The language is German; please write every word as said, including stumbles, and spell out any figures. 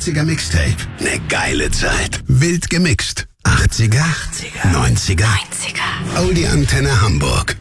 achtziger Mixtape. Ne geile Zeit. Wild gemixt. achtziger, achtziger, neunziger, neunziger. Oldie Antenne Hamburg.